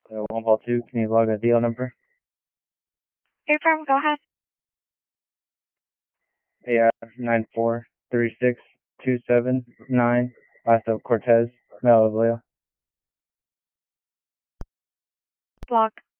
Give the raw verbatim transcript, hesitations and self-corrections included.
Uh, one ball two, can you log a D L number? Affirm, go ahead. A R nine four three six two seven nine, last of Cortez, Mel of Leo. Block.